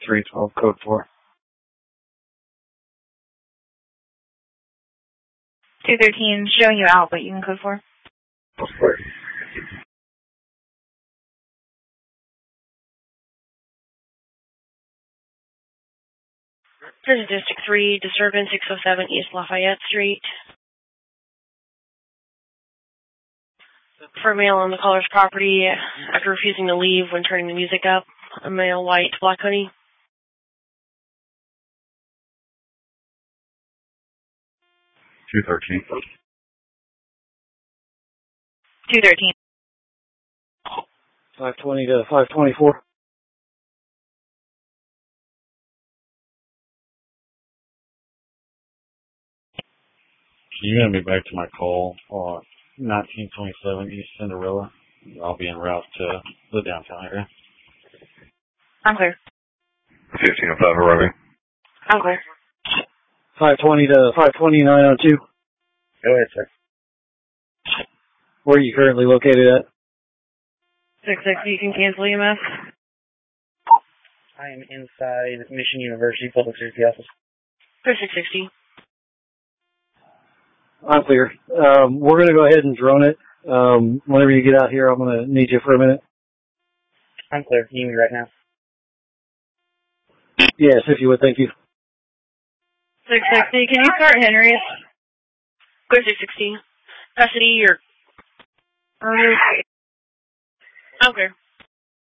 312, code 4. 213, showing you out, but you can code 4. This is District 3, disturbance 607 East Lafayette Street. For a male on the caller's property, after refusing to leave when turning the music up, a male white black hoodie. 213. 213. 520 to 524. Can you get me back to my call on 1927 East Cinderella? I'll be en route to the downtown area. I'm clear. 1505 arriving. I'm clear. 520 to 52902. Go ahead, sir. Where are you currently located at? 660, you can cancel EMS. I am inside Mission University Public Safety Office. For 660. I'm clear. We're going to go ahead and drone it. Whenever you get out here, I'm going to need you for a minute. I'm clear. You need me right now? Yes, if you would. Thank you. 660, can you start Henry's? Clear 660. Custody or... I'm clear.